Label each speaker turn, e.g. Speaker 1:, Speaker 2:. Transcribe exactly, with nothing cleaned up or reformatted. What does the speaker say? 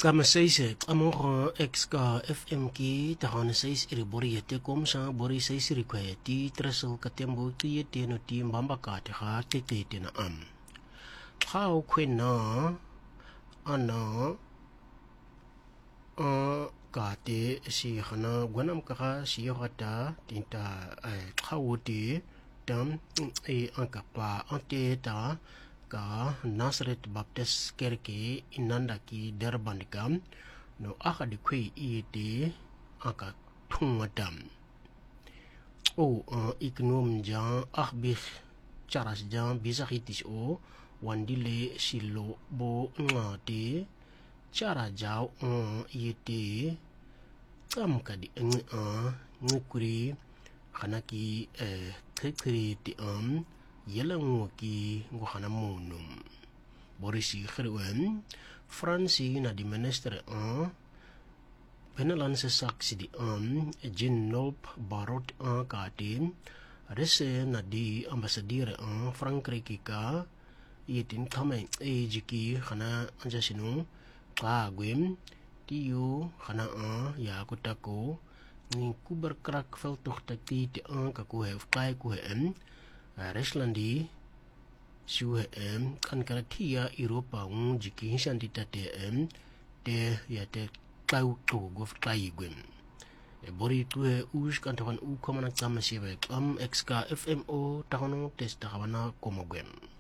Speaker 1: Kama seise amoro X ka F M ki tahana seis iri bori yete kom sa bori seis iri kwe ti tresel katembo ti yete no ti mbamba ka te ha te te te na am. Hao kwe na ana uh, ka te si hana gwanam kaka si yohata tinta hao te tam e anka pa ante ta ka Nazareth Baptist Kerke inanda ki Durban no aka di kwe iete aka tungadam o uh, iknom jan akbih charas jan bisakitis o wandile silo bo ngate cara jaw uh, iete kam kadi uh, ngukuri kanaki eh kekri ti am yelang ki ngwana monum borisi khirwen fransi na di minister a penalan se saksi di am jin nop barot a katin rese na di ambassadeur a frankrik ka yitin kamay e jiki khana anjasinu ka gwem tiyo khana a ya kutako ni kuber krak fel toch takti ti a ka ku hef kai ku hem Reslandi suhe em kan karatia Europa un jiki hinsan di tate em te ya te kau to gof kai gwem e bori tu he us kan tavan u komana kama siwe am X K F M O tahono tes tahawana komo gwem.